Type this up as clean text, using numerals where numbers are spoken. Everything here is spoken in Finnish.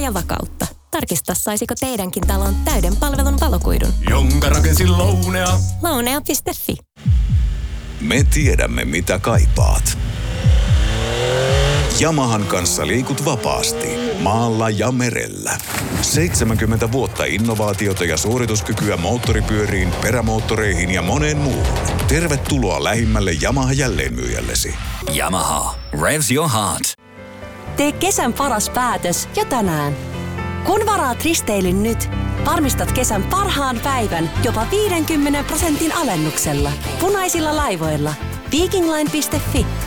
ja vakautta. Tarkista, saisiko teidänkin talon täyden palvelun valokuidun. Jonka rakensi Lounea. Lounea.fi. Me tiedämme, mitä kaipaat. Yamahan kanssa liikut vapaasti, maalla ja merellä. 70 vuotta innovaatiota ja suorituskykyä moottoripyöriin, perämoottoreihin ja moneen muuhun. Tervetuloa lähimmälle Yamaha jälleenmyyjällesi. Yamaha. Revs your heart. Tee kesän paras päätös jo tänään. Kun varaat risteilyn nyt, varmistat kesän parhaan päivän jopa 50% alennuksella. Punaisilla laivoilla. Vikingline.fi